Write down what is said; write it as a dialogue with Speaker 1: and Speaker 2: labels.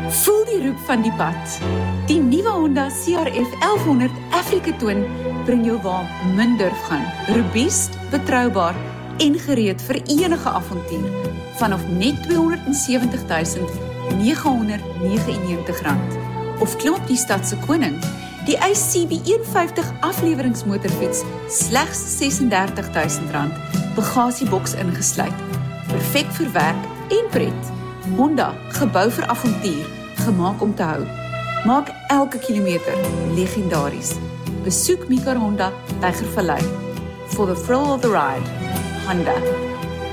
Speaker 1: Voel die roep van die pad. Die nuwe Honda CRF 1100 Africa Twin bring jou waar min durf gaan. Robuust, betroubaar en gereed vir enige avontuur. Vanaf net R270.999. Of klim op die stadse koning, die Ace CB150 afleweringsmotorfiets, slegs R36.000, bagasieboks ingesluit. Perfek vir werk en pret. Honda, gebou vir avontuur, gemaak om te hou. Maak elke kilometer legendaries. Besoek Mika Honda by Gervallei. For the thrill of the ride, Honda.